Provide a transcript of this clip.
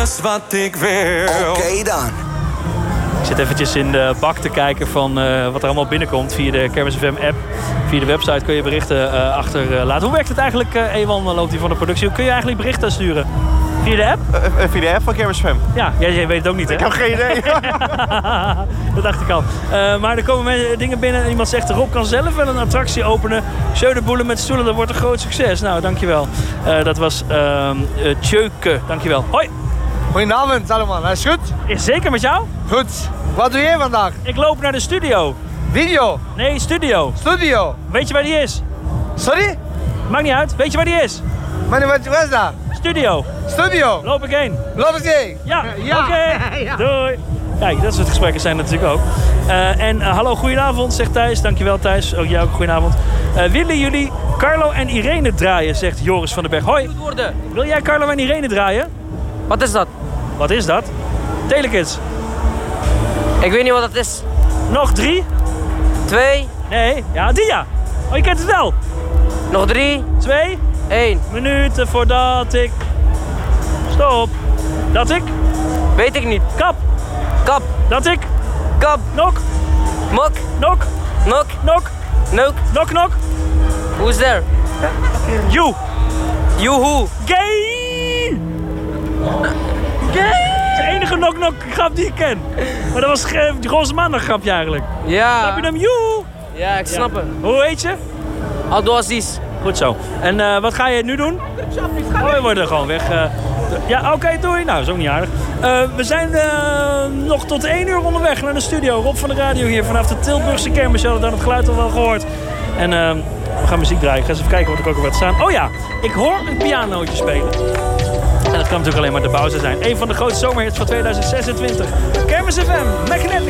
Wat ik wil. Oké dan. Ik zit eventjes in de bak te kijken van wat er allemaal binnenkomt via de Kermis FM app. Via de website kun je berichten achterlaten. Hoe werkt het eigenlijk, Ewan loopt hier van de productie? Hoe kun je eigenlijk berichten sturen? Via de app? Via de app van Kermis FM. Ja, jij weet het ook niet, hè? Ik heb geen idee. Dat dacht ik al. Maar er komen dingen binnen en iemand zegt... Rob kan zelf wel een attractie openen. Show de boelen met stoelen, dat wordt een groot succes. Nou, dankjewel. Dat was Tjeuke. Dankjewel. Hoi. Goedenavond allemaal, is goed? Is zeker met jou? Goed. Wat doe jij vandaag? Ik loop naar de studio. Video? Nee, studio. Studio? Weet je waar die is? Sorry? Maakt niet uit. Weet je waar die is? Maar wat is dat? Studio. Studio? Loop ik heen. Loop eens heen? Ja, ja. Oké. Ja. Doei. Kijk, dat soort gesprekken zijn er natuurlijk ook. Hallo, goedenavond, zegt Thijs. Dankjewel Thijs, ook jou ook goedenavond. Willen jullie Carlo en Irene draaien, zegt Joris van den Berg. Hoi. Wil jij Carlo en Irene draaien? Wat is dat? Wat is dat? Telekids. Ik weet niet wat dat is. Nog 3? 2. Nee, ja, die ja. Oh, je kent het wel. Nog 3. 2. 1. Minuten voordat ik... Stop. Dat ik... Weet ik niet. Kap. Kap. Dat ik... Kap. Nok. Mok. Nok. Nok. Nok. Nok. Nok, nok. Who's there? You. You who? Gay. Gay. De enige nok-nok grap die ik ken. Maar dat was de Roze Maandag grapje eigenlijk. Ja. Snap je hem? You. Ja, ik snap het. Hoe heet je? Abdulaziz. Goed zo. En wat ga je nu doen? Oh, we worden gewoon weg. Ja, oké, doei. Nou, dat is ook niet aardig. We zijn nog tot 1 uur onderweg naar de studio. Rob van de radio hier vanaf de Tilburgse Kermis. Je had dan het geluid al wel gehoord. En we gaan muziek draaien. Ik ga eens even kijken wat ik ook al heb staan. Oh ja, ik hoor een pianootje spelen. En dat kan natuurlijk alleen maar de pauze zijn. Een van de grootste zomerhits van 2026. Kermis FM, Magnetic.